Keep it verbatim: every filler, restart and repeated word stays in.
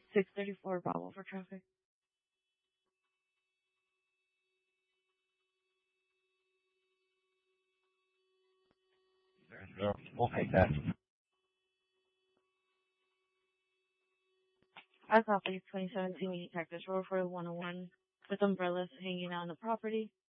six thirty-four Bravo for traffic. So we'll take that. I copy twenty seventeen Cactus Road for one oh one with umbrellas hanging out on the property.